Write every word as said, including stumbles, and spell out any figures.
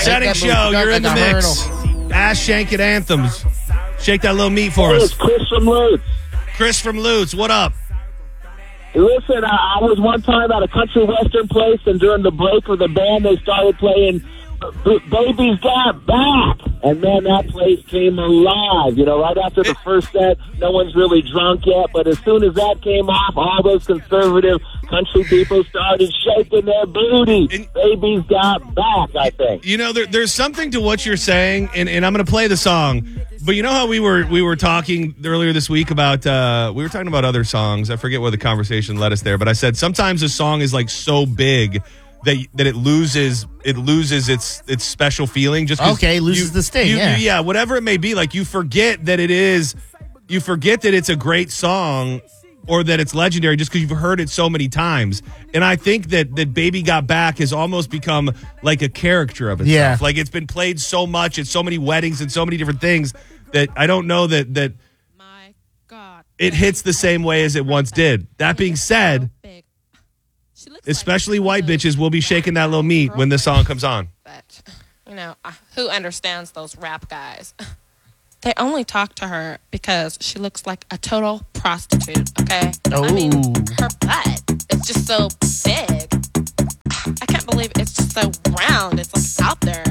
Setting show, you're in the mix. Ass shanking anthems. Shake that little meat for hey, us. It's Chris from Lutz. Chris from Lutz, what up? Listen, I, I was one time at a country western place, and during the break with the band, they started playing B- Baby's Got Back. And, man, that place came alive. You know, right after the first set, no one's really drunk yet, but as soon as that came off, all those conservative country people started shaking their booty. And, Baby's Got Back, I think. You know, there, there's something to what you're saying, and, and I'm going to play the song. But you know how we were we were talking earlier this week about, uh, we were talking about other songs. I forget where the conversation led us there, but I said sometimes a song is like so big that that it loses it loses its its special feeling. Just okay, loses you, the sting. You, yeah. You, yeah, whatever it may be. Like you forget that it is, you forget that it's a great song or that it's legendary just because you've heard it so many times. And I think that that Baby Got Back has almost become like a character of itself. Yeah. Like it's been played so much at so many weddings and so many different things that I don't know that that My God. it hits the same way as it once did. That being said, especially white bitches will be shaking that little meat when this song comes on. But, you know, uh, who understands those rap guys? They only talk to her because she looks like a total prostitute, okay? Oh. I mean, her butt is just so big. I can't believe it's just so round. It's like out there.